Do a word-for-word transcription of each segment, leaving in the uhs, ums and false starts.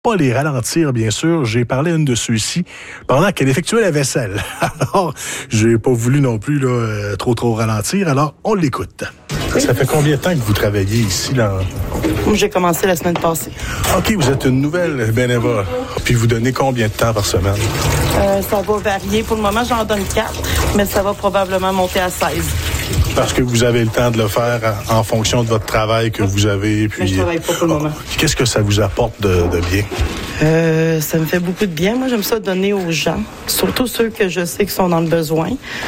pas les ralentir, bien sûr. J'ai parlé à une de ceux-ci pendant qu'elle effectuait la vaisselle. Alors, j'ai pas voulu non plus là, euh, trop, trop ralentir. Alors, on l'écoute. Oui. Ça fait combien de temps que vous travaillez ici, là? J'ai commencé la semaine passée. OK, vous êtes une nouvelle bénévole. Puis vous donnez combien de temps par semaine? Euh, ça va varier. Pour le moment, j'en donne quatre, mais ça va probablement monter à seize. Parce que vous avez le temps de le faire en fonction de votre travail que vous avez. Puis, mais je travaille pas pour le moment. Qu'est-ce que ça vous apporte de, de bien? Euh, ça me fait beaucoup de bien. Moi, j'aime ça donner aux gens, surtout ceux que je sais qui sont dans le besoin.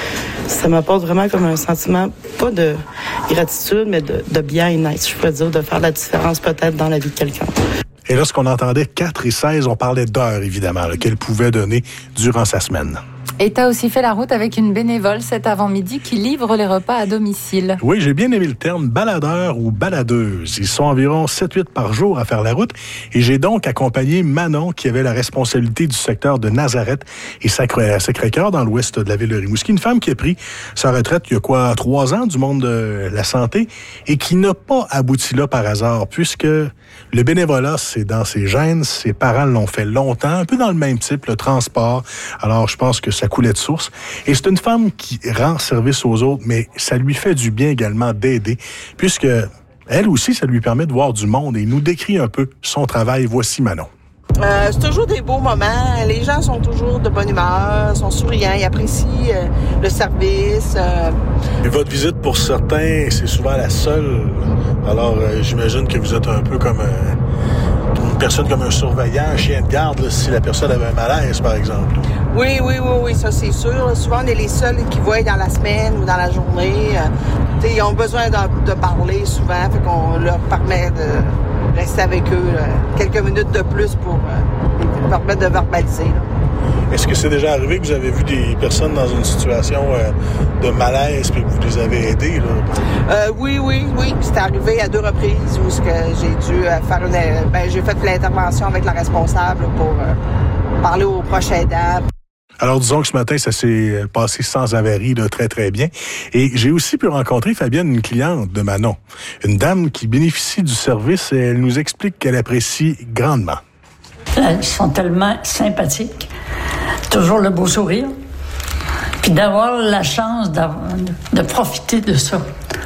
Ça m'apporte vraiment comme un sentiment, pas de gratitude, mais de, de bien-être, je pourrais dire, de faire la différence peut-être dans la vie de quelqu'un. Et lorsqu'on entendait quatre et seize, on parlait d'heures, évidemment, là, qu'elle pouvait donner durant sa semaine. Et tu as aussi fait la route avec une bénévole cet avant-midi qui livre les repas à domicile. Oui, j'ai bien aimé le terme baladeur ou baladeuse. Ils sont environ sept huit par jour à faire la route. Et j'ai donc accompagné Manon, qui avait la responsabilité du secteur de Nazareth et Sacré-Cœur dans l'ouest de la ville de Rimouski. Une femme qui a pris sa retraite il y a quoi, trois ans du monde de la santé et qui n'a pas abouti là par hasard, puisque le bénévolat, c'est dans ses gènes. Ses parents l'ont fait longtemps, un peu dans le même type, le transport. Alors, je pense que ça coulait de source. Et c'est une femme qui rend service aux autres, mais ça lui fait du bien également d'aider, puisque elle aussi, ça lui permet de voir du monde et nous décrit un peu son travail. Voici Manon. Euh, c'est toujours des beaux moments. Les gens sont toujours de bonne humeur, sont souriants, ils apprécient euh, le service. Euh... Et votre visite, pour certains, c'est souvent la seule. Alors, euh, j'imagine que vous êtes un peu comme euh, une personne comme un surveillant, un chien de garde, là, si la personne avait un malaise, par exemple. Oui, oui, oui, oui, ça c'est sûr. Souvent, on est les seuls qui voient dans la semaine ou dans la journée. Euh, ils ont besoin de, de parler souvent, fait qu'on leur permet de rester avec eux là, quelques minutes de plus pour euh, leur permettre de verbaliser. Là. Est-ce que c'est déjà arrivé que vous avez vu des personnes dans une situation euh, de malaise et que vous les avez aidées? Là? Euh, oui, oui, oui. C'est arrivé à deux reprises où que j'ai dû euh, faire une... Ben, j'ai fait l'intervention avec la responsable pour euh, parler aux proches aidants. Alors, disons que ce matin, ça s'est passé sans avarie, là, très, très bien. Et j'ai aussi pu rencontrer, Fabienne, une cliente de Manon, une dame qui bénéficie du service et elle nous explique qu'elle apprécie grandement. Ils sont tellement sympathiques, toujours le beau sourire, puis d'avoir la chance d'avoir, de profiter de ça.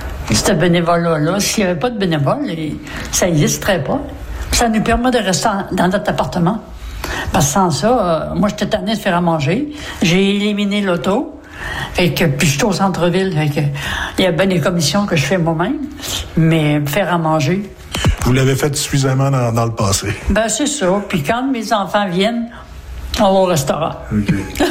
Ce bénévolat-là, s'il n'y avait pas de bénévole, ça n'existerait pas. Ça nous permet de rester dans notre appartement. Parce que sans ça, euh, moi, j'étais tannée de faire à manger. J'ai éliminé l'auto. Fait que, puis je suis au centre-ville. Fait que, il y a bien des commissions que je fais moi-même. Mais faire à manger... Vous l'avez fait suffisamment dans, dans le passé. Ben, c'est ça. Puis quand mes enfants viennent, on va au restaurant. OK.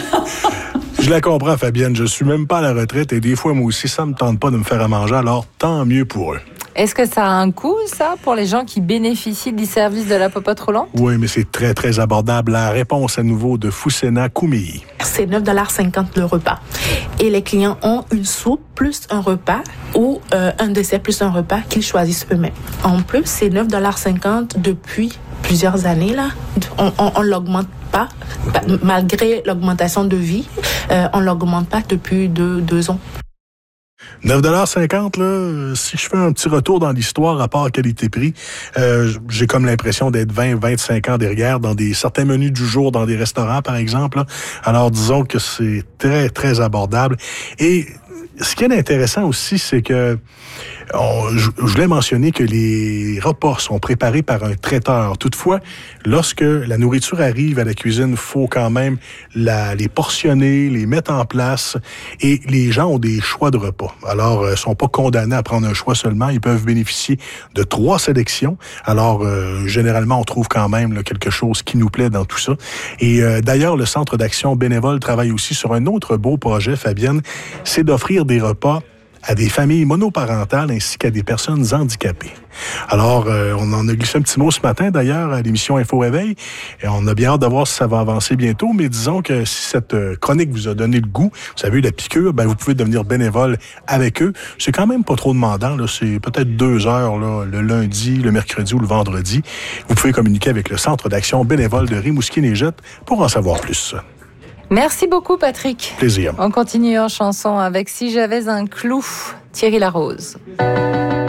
Je la comprends, Fabienne. Je suis même pas à la retraite et des fois, moi aussi, ça me tente pas de me faire à manger. Alors, tant mieux pour eux. Est-ce que ça a un coût, ça, pour les gens qui bénéficient du service de la popote roulante? Oui, mais c'est très, très abordable. La réponse à nouveau de Foussena Koumei. C'est neuf dollars cinquante le repas. Et les clients ont une soupe plus un repas ou euh, un dessert plus un repas qu'ils choisissent eux-mêmes. En plus, c'est neuf dollars cinquante depuis plusieurs années, là. On, on, on l'augmente pas, malgré l'augmentation de vie, euh, on l'augmente pas depuis deux, deux ans. neuf dollars cinquante, là, si je fais un petit retour dans l'histoire, rapport qualité-prix, euh, j'ai comme l'impression d'être vingt à vingt-cinq ans derrière dans des certains menus du jour, dans des restaurants, par exemple. Là. Alors, disons que c'est très, très abordable. Et ce qui est intéressant aussi, c'est que on, je, je voulais mentionner que les repas sont préparés par un traiteur. Toutefois, lorsque la nourriture arrive à la cuisine, il faut quand même la, les portionner, les mettre en place. Et les gens ont des choix de repas. Alors, ils ne sont pas condamnés à prendre un choix seulement. Ils peuvent bénéficier de trois sélections. Alors, euh, généralement, on trouve quand même là, quelque chose qui nous plaît dans tout ça. Et euh, d'ailleurs, le Centre d'action bénévole travaille aussi sur un autre beau projet, Fabienne, c'est d'offrir des repas à des familles monoparentales ainsi qu'à des personnes handicapées. Alors, euh, on en a glissé un petit mot ce matin, d'ailleurs, à l'émission Info Réveil, et on a bien hâte de voir si ça va avancer bientôt, mais disons que si cette chronique vous a donné le goût, vous avez eu la piqûre, ben vous pouvez devenir bénévole avec eux. C'est quand même pas trop demandant, là. C'est peut-être deux heures là, le lundi, le mercredi ou le vendredi. Vous pouvez communiquer avec le Centre d'action bénévole de Rimouski-Neigette pour en savoir plus. Merci beaucoup, Patrick. Plaisir. On continue en chanson avec Si j'avais un clou, Thierry Larose.